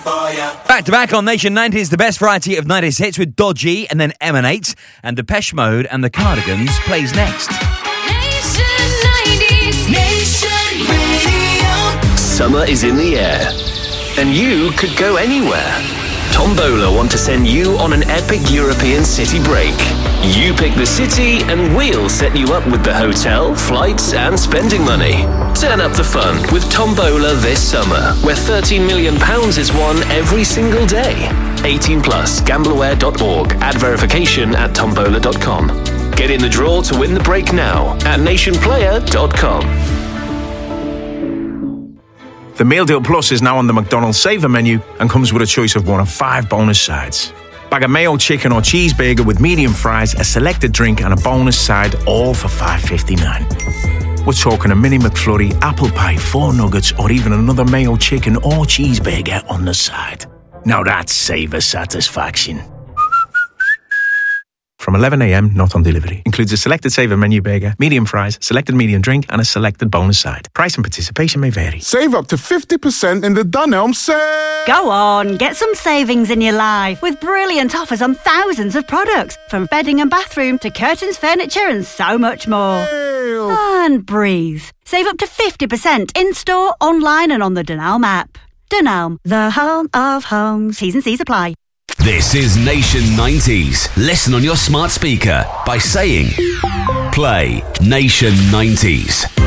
for ya. Back to back on Nation 90s, the best variety of 90s hits with Dodgy and then Emanate, and Depeche Mode and the Cardigans plays next. Nation 90s. Nation Radio. Summer is in the air, and you could go anywhere. Tombola want to send you on an epic European city break. You pick the city and we'll set you up with the hotel, flights and spending money. Turn up the fun with Tombola this summer, where £13 million is won every single day. 18 plus, gambleaware.org. Add verification at tombola.com. Get in the draw to win the break now at nationplayer.com. The Meal Deal Plus is now on the McDonald's Saver menu and comes with a choice of one of 5 bonus sides. Bag of mayo, chicken or cheeseburger with medium fries, a selected drink and a bonus side, all for $5.59. We're talking a mini McFlurry, apple pie, 4 nuggets or even another mayo, chicken or cheeseburger on the side. Now that's Saver satisfaction. From 11 a.m, not on delivery. Includes a selected Saver menu burger, medium fries, selected medium drink and a selected bonus side. Price and participation may vary. Save up to 50% in the Dunelm sale. Go on, get some savings in your life with brilliant offers on thousands of products, from bedding and bathroom to curtains, furniture and so much more. And breathe. Save up to 50% in-store, online and on the Dunelm app. Dunelm, the home of homes. T's and C's apply. This is Nation 90s. Listen on your smart speaker by saying, play Nation 90s.